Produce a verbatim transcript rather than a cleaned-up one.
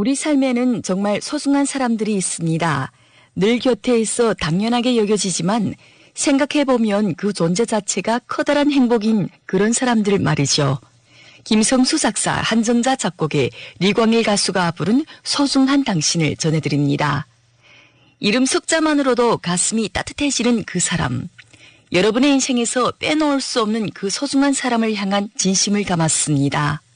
우리 삶에는 정말 소중한 사람들이 있습니다. 늘 곁에 있어 당연하게 여겨지지만 생각해보면 그 존재 자체가 커다란 행복인 그런 사람들 말이죠. 김성수 작사, 한정자 작곡의 리광일 가수가 부른 소중한 당신을 전해드립니다. 이름 석자만으로도 가슴이 따뜻해지는 그 사람. 여러분의 인생에서 빼놓을 수 없는 그 소중한 사람을 향한 진심을 담았습니다.